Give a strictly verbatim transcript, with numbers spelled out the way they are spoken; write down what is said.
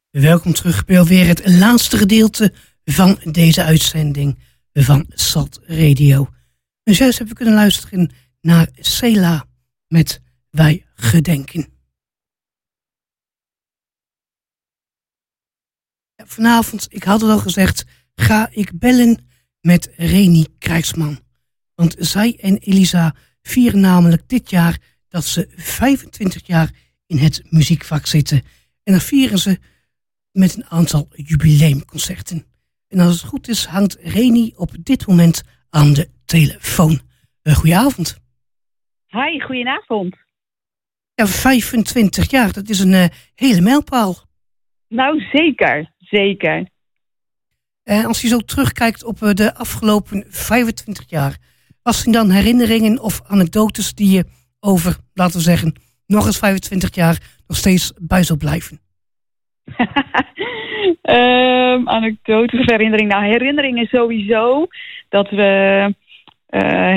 Welkom terug bij alweer het laatste gedeelte van deze uitzending van Salt Radio. En juist hebben we kunnen luisteren naar Sela met Wij Gedenken. Ja, vanavond, ik had het al gezegd, ga ik bellen met Reni Krijgsman. Want zij en Elisa vieren namelijk dit jaar dat ze vijfentwintig jaar in het muziekvak zitten. En dan vieren ze met een aantal jubileumconcerten. En als het goed is, hangt Reni op dit moment aan de telefoon. Uh, goedenavond. Hi, goedenavond. Ja, vijfentwintig jaar, dat is een uh, hele mijlpaal. Nou, zeker, zeker. Uh, als je zo terugkijkt op uh, de afgelopen vijfentwintig jaar, wat zijn dan herinneringen of anekdotes die je over, laten we zeggen, nog eens vijfentwintig jaar nog steeds bij zou blijven? um, anekdotes of herinnering. Nou, herinneringen sowieso dat we uh,